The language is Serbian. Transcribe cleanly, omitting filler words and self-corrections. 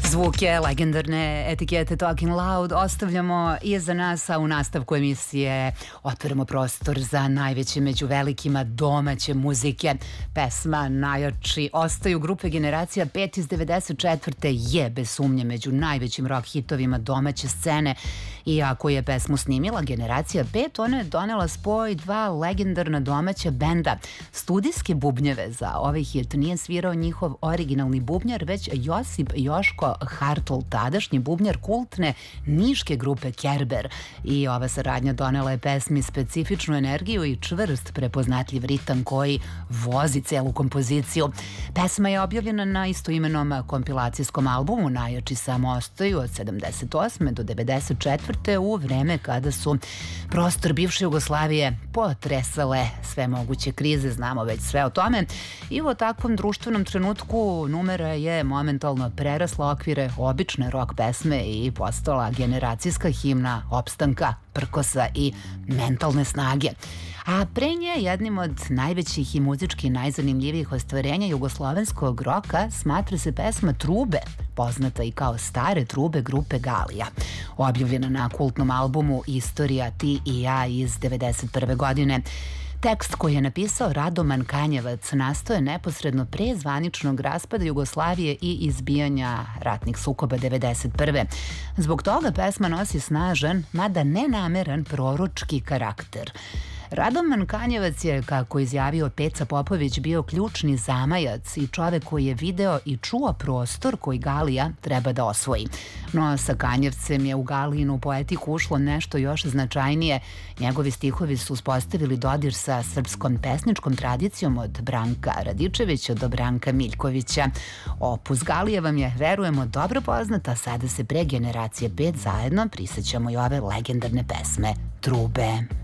Zvuke legendarne etikete Talking Loud ostavljamo iza nas, a u nastavku emisije otvaramo prostor za najveće među velikima domaće muzike. Pesma Najjači ostaju grupe Generacija 5 iz 94. je bez sumnje među najvećim rock hitovima domaće scene. Iako je pesmu snimila Generacija 5, ona je donela spoj dva legendarna domaća benda. Studijske bubnjeve za ovaj hit nije svirao njihov originalni bubnjar, već Josip Joško Hartl, tadašnji bubnjar kultne niške grupe Kerber. I ova saradnja donela je pesmi specifičnu energiju i čvrst prepoznatljiv ritam koji vozi celu kompoziciju. Pesma je objavljena na istoimenom kompilacijskom albumu Najjači samo ostaju od 78. do 94. u vreme kada su prostor bivše Jugoslavije potresale sve moguće krize, znamo već sve o tome. I u takvom društvenom trenutku numera je momentalno prerasla okvire obične rock pesme i postala generacijska himna opstanka, prkosa i mentalne snage. A pre nje jednim od najvećih i muzički najzanimljivijih ostvarenja jugoslovenskog roka smatra se pesma Trube, poznata i kao Stare trube grupe Galija. Objavljena na kultnom albumu Istorija ti i ja iz 91. godine. Tekst koji je napisao Radoman Kanjevac nastao je neposredno pre zvaničnog raspada Jugoslavije i izbijanja ratnih sukoba 91. Zbog toga pesma nosi snažan, mada nenameran proročki karakter. Radoman Kanjevac je, kako izjavio Peca Popović, bio ključni zamajac i čovek koji je video i čuo prostor koji Galija treba da osvoji. No sa Kanjevcem je u Galijinu poetiku ušlo nešto još značajnije. Njegovi stihovi su uspostavili dodir sa srpskom pesničkom tradicijom od Branka Radičevića do Branka Miljkovića. Opus Galije vam je, verujemo, dobro poznata, sada se pre Generacije 5 zajedno prisećamo i ove legendarne pesme Trube.